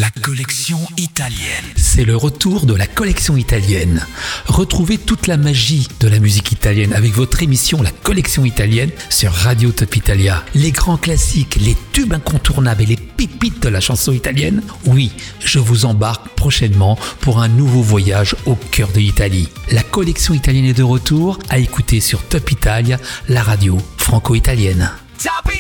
La collection italienne. C'est le retour de la collection italienne. Retrouvez toute la magie de la musique italienne avec votre émission La collection italienne sur Radio Top Italia. Les grands classiques, les tubes incontournables et les pépites de la chanson italienne. Oui, je vous embarque prochainement pour un nouveau voyage au cœur de l'Italie. La collection italienne est de retour à écouter sur Top Italia, la radio franco-italienne.